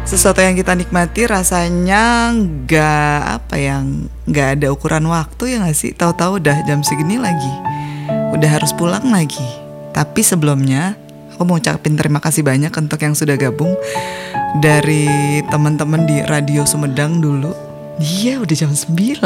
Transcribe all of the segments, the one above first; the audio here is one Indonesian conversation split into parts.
sesuatu yang kita nikmati rasanya nggak ada ukuran waktu ya nggak sih? Tahu-tahu udah jam segini lagi, udah harus pulang lagi. Tapi sebelumnya aku mau ucapin terima kasih banyak untuk yang sudah gabung dari teman-teman di Radio Sumedang dulu. Iya udah jam 9.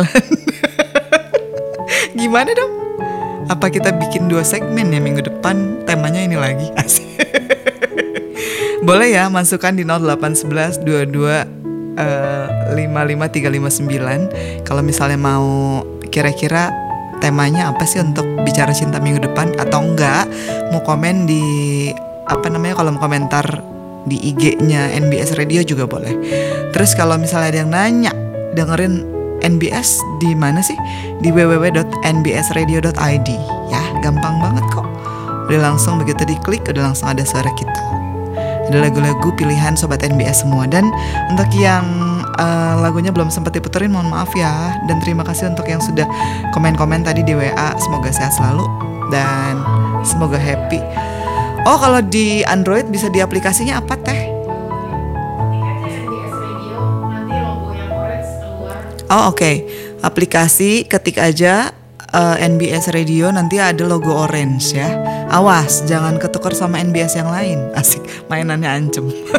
Gimana dong? Apa kita bikin 2 segmen ya minggu depan, temanya ini lagi? Asik. Boleh ya, masukkan di 0811 22 55 359 kalau misalnya mau kira-kira temanya apa sih untuk bicara cinta minggu depan, atau enggak mau komen di kalau mau komentar di IG-nya NBS Radio juga boleh. Terus kalau misalnya ada yang nanya dengerin NBS di mana sih? Di www.nbsradio.id ya, gampang banget kok. Udah langsung begitu diklik udah langsung ada suara kita. Ada lagu-lagu pilihan Sobat NBS semua. Dan untuk yang lagunya belum sempat diputerin, mohon maaf ya. Dan terima kasih untuk yang sudah komen-komen tadi di WA. Semoga sehat selalu dan semoga happy. Oh, kalau di Android bisa di aplikasinya apa teh? Oh oke. Aplikasi ketik aja NBS Radio, nanti ada logo orange ya. Awas, jangan ketukar sama NBS yang lain. Asik, mainannya ancem.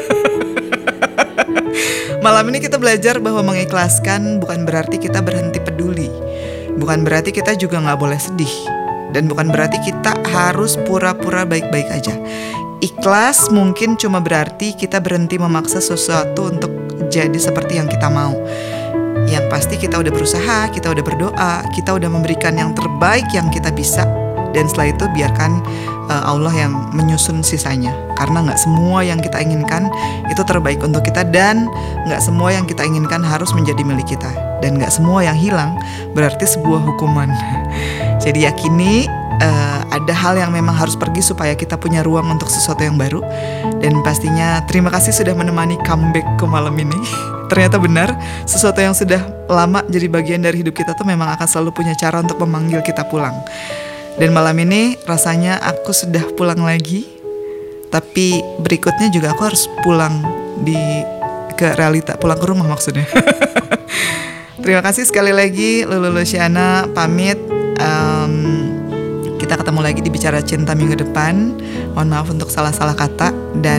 Malam ini kita belajar bahwa mengikhlaskan bukan berarti kita berhenti peduli. Bukan berarti kita juga gak boleh sedih. Dan bukan berarti kita harus pura-pura baik-baik aja. Ikhlas mungkin cuma berarti kita berhenti memaksa sesuatu untuk jadi seperti yang kita mau. Yang pasti kita udah berusaha, kita udah berdoa, kita udah memberikan yang terbaik yang kita bisa. Dan setelah itu biarkan Allah yang menyusun sisanya. Karena gak semua yang kita inginkan itu terbaik untuk kita. Dan gak semua yang kita inginkan harus menjadi milik kita. Dan gak semua yang hilang berarti sebuah hukuman. Jadi yakini ada hal yang memang harus pergi supaya kita punya ruang untuk sesuatu yang baru. Dan pastinya terima kasih sudah menemani comeback ke malam ini. Ternyata benar, sesuatu yang sudah lama jadi bagian dari hidup kita tuh memang akan selalu punya cara untuk memanggil kita pulang. Dan malam ini rasanya aku sudah pulang lagi. Tapi berikutnya juga aku harus pulang ke realita, pulang ke rumah maksudnya. Terima kasih sekali lagi Lulu Luciana, pamit. Kita ketemu lagi di Bicara Cinta minggu depan. Mohon maaf untuk salah-salah kata dan